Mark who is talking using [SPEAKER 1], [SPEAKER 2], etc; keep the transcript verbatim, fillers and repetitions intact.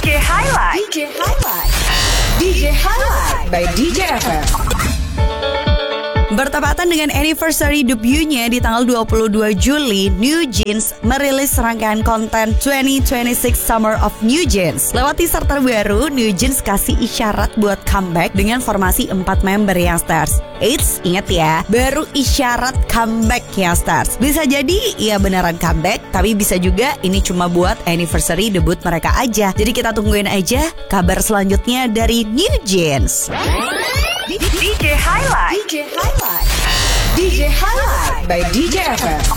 [SPEAKER 1] J Highlight. D J Highlight. D J Highlight by D J F M.
[SPEAKER 2] Bertepatan dengan anniversary debutnya di tanggal dua puluh dua Juli, New Jeans merilis rangkaian konten dua ribu dua puluh enam Summer of New Jeans. Lewat teaser terbaru, New Jeans kasih isyarat buat comeback dengan formasi empat member Youngsters. Eits, ingat ya, baru isyarat comeback Youngsters. Bisa jadi ia beneran comeback, tapi bisa juga ini cuma buat anniversary debut mereka aja. Jadi kita tungguin aja kabar selanjutnya dari New Jeans.
[SPEAKER 1] D J Highlight. D J Highlight. D J Highlight by D J F M.